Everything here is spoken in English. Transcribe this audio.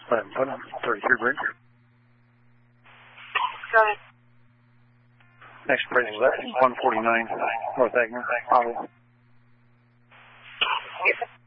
Put on 33 bridge. Go ahead. Next bridge left, 149 North Agner. Yes.